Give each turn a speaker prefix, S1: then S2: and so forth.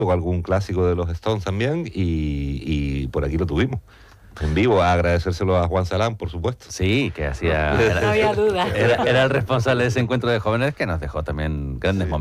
S1: o algún clásico de los Stones también, y por aquí lo tuvimos. En vivo, a agradecérselo a Juan Salán, por supuesto.
S2: Sí, que hacía...
S3: No había duda.
S2: Era el responsable de ese encuentro de jóvenes que nos dejó también grandes momentos.